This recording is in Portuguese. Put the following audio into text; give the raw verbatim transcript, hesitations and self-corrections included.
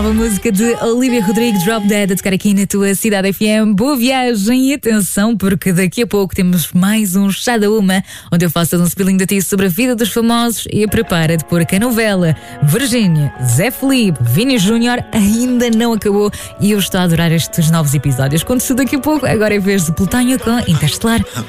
A música de Olivia Rodrigo, Drop Dead, a tocar aqui na tua Cidade F M. Boa viagem e atenção, porque daqui a pouco temos mais um Chá da Uma, onde eu faço todo um spilling de ti sobre a vida dos famosos e prepara-te porque a novela Virgínia, Zé Felipe, Vini Júnior ainda não acabou e eu estou a adorar estes novos episódios. Conto-se daqui a pouco, agora é vez de Plutónio com Interestelar.